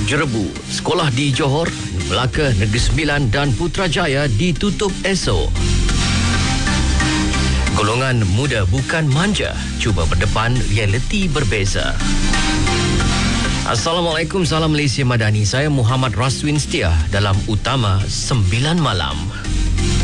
Jerebu, sekolah di Johor, Melaka, Negeri Sembilan dan Putrajaya ditutup esok. Golongan muda bukan manja, cuba berdepan realiti berbeza. Assalamualaikum, salam Malaysia Madani. Saya Muhammad Raswin Setia dalam Utama 9 Malam.